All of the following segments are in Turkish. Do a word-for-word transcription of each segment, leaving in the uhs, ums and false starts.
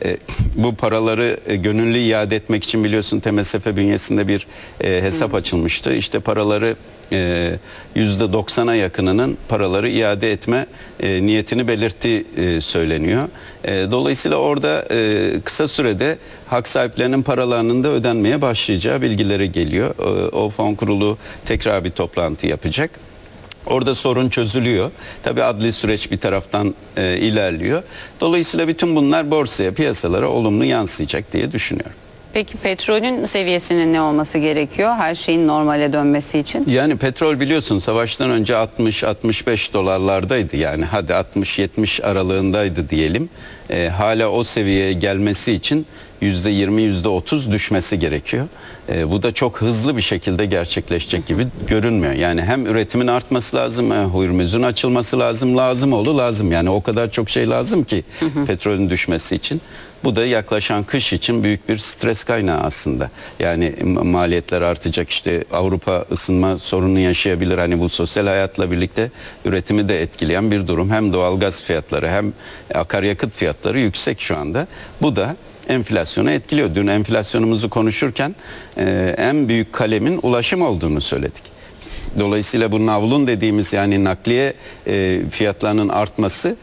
e, bu paraları e, gönüllü iade etmek için biliyorsun T M S F bünyesinde bir e, hesap Hı. açılmıştı. İşte paraları e, yüzde doksana yakınının paraları iade etme e, niyetini belirttiği e, söyleniyor. E, dolayısıyla orada e, kısa sürede hak sahiplerinin paralarının da ödenmeye başlayacağı bilgileri geliyor. E, o fon kurulu tekrar bir toplantı yapacak. Orada sorun çözülüyor. Tabii adli süreç bir taraftan e, ilerliyor. Dolayısıyla bütün bunlar borsaya, piyasalara olumlu yansıyacak diye düşünüyorum. Peki petrolün seviyesinin ne olması gerekiyor her şeyin normale dönmesi için? Yani petrol biliyorsun savaştan önce altmış altmış beş dolarlardaydı, yani hadi altmış yetmiş aralığındaydı diyelim. E, hala o seviyeye gelmesi için yüzde yirmi yüzde otuz düşmesi gerekiyor. E, bu da çok hızlı bir şekilde gerçekleşecek gibi görünmüyor. Yani hem üretimin artması lazım, hem Hürmüz'ün açılması lazım, lazım oldu lazım. Yani o kadar çok şey lazım ki hı hı. petrolün düşmesi için. Bu da yaklaşan kış için büyük bir stres kaynağı aslında. Yani maliyetler artacak, işte Avrupa ısınma sorunu yaşayabilir. Hani bu sosyal hayatla birlikte üretimi de etkileyen bir durum. Hem doğalgaz fiyatları hem akaryakıt fiyatları yüksek şu anda. Bu da enflasyonu etkiliyor. Dün enflasyonumuzu konuşurken e, en büyük kalemin ulaşım olduğunu söyledik. Dolayısıyla bu navlun dediğimiz, yani nakliye e, fiyatlarının artması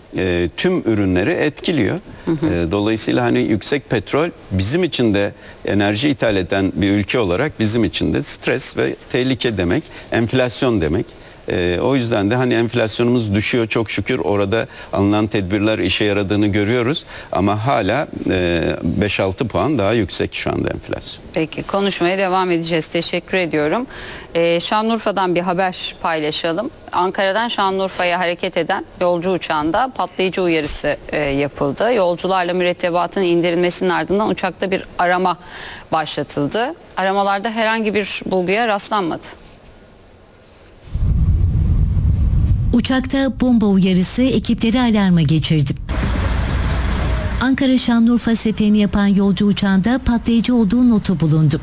e, tüm ürünleri etkiliyor. Hı hı. E, dolayısıyla hani yüksek petrol bizim için de, enerji ithal eden bir ülke olarak bizim için de stres ve tehlike demek, enflasyon demek. Ee, o yüzden de hani enflasyonumuz düşüyor çok şükür, orada alınan tedbirler işe yaradığını görüyoruz ama hala e, beş altı puan daha yüksek şu anda enflasyon. Peki, konuşmaya devam edeceğiz. Teşekkür ediyorum. Ee, Şanlıurfa'dan bir haber paylaşalım. Ankara'dan Şanlıurfa'ya hareket eden yolcu uçağında patlayıcı uyarısı e, yapıldı. Yolcularla mürettebatın indirilmesinin ardından uçakta bir arama başlatıldı. Aramalarda herhangi bir bulguya rastlanmadı. Uçakta bomba uyarısı ekipleri alarma geçirdi. Ankara-Şanlıurfa seferini yapan yolcu uçağında patlayıcı olduğu notu bulundu.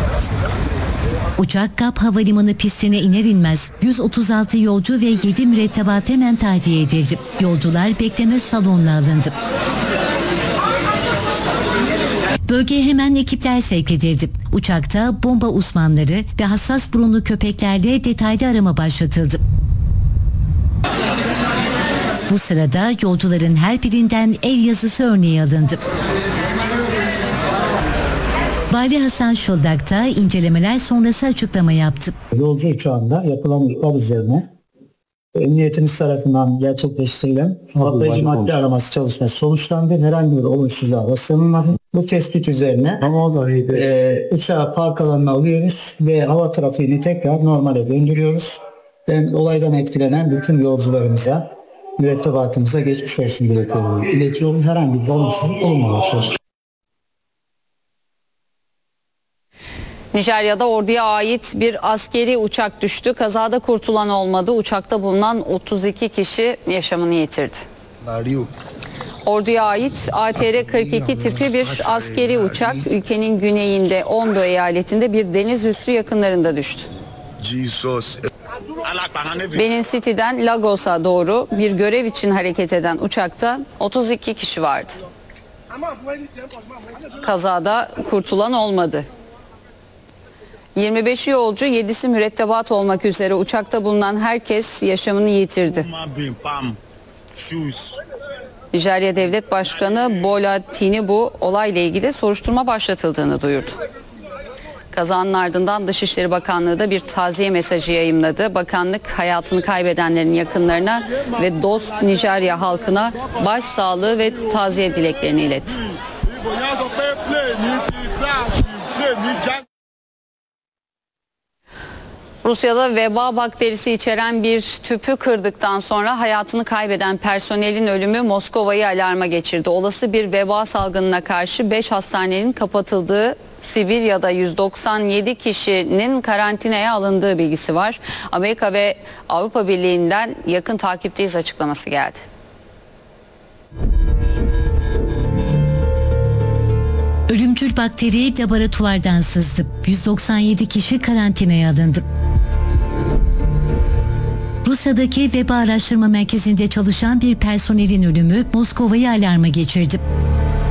Uçak Gap Havalimanı pistine iner inmez yüz otuz altı yolcu ve yedi mürettebat hemen tahliye edildi. Yolcular bekleme salonuna alındı. Bölgeye hemen ekipler sevk edildi. Uçakta bomba uzmanları ve hassas burunlu köpeklerle detaylı arama başlatıldı. Bu sırada yolcuların her birinden el yazısı örneği alındı. Vali Hasan Şıldak da incelemeler sonrası açıklama yaptı. Yolcu uçağında yapılan ihbar üzerine emniyetimiz tarafından gerçekleştirilen patlayıcı madde araması çalışması sonuçlandı. Herhangi bir olumsuzluğa rastlanılmadı. Bu tespit üzerine e, uçağı park alanına alıyoruz ve hava trafiğini tekrar normale döndürüyoruz. Ben olaydan etkilenen bütün yolcularımıza, mürettebatımıza geçmiş olsun dileklerimi iletiyorum. Herhangi bir olumsuzluk olmamıştır. Nijerya'da orduya ait bir askeri uçak düştü. Kazada kurtulan olmadı. Uçakta bulunan otuz iki kişi yaşamını yitirdi. Orduya ait A T R kırk iki tipi bir askeri uçak ülkenin güneyinde Ondo eyaletinde bir deniz üssü yakınlarında düştü. Benin City'den Lagos'a doğru bir görev için hareket eden uçakta otuz iki kişi vardı. Kazada kurtulan olmadı. yirmi beşi yolcu, yedisi mürettebat olmak üzere uçakta bulunan herkes yaşamını yitirdi. Nijerya Devlet Başkanı Bola Tinubu olayla ilgili soruşturma başlatıldığını duyurdu. Kazanın ardından Dışişleri Bakanlığı da bir taziye mesajı yayımladı. Bakanlık hayatını kaybedenlerin yakınlarına ve dost Nijerya halkına başsağlığı ve taziye dileklerini iletti. Rusya'da veba bakterisi içeren bir tüpü kırdıktan sonra hayatını kaybeden personelin ölümü Moskova'yı alarma geçirdi. Olası bir veba salgınına karşı beş hastanenin kapatıldığı, Sibirya'da yüz doksan yedi kişinin karantinaya alındığı bilgisi var. Amerika ve Avrupa Birliği'nden yakın takipteyiz açıklaması geldi. Ölümcül bakteri laboratuvardan sızdı. yüz doksan yedi kişi karantinaya alındı. Rusya'daki veba araştırma merkezinde çalışan bir personelin ölümü Moskova'yı alarma geçirdi.